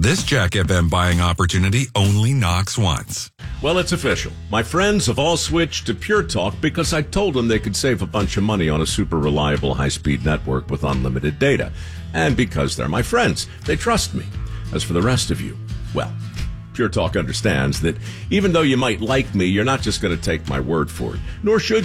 This Jack FM buying opportunity only knocks once. Well, it's official. My friends have all switched to Pure Talk because I told them they could save a bunch of money on a super reliable high-speed network with unlimited data. And because they're my friends, they trust me. As for the rest of you, well, Pure Talk understands that even though you might like me, you're not just going to take my word for it, nor should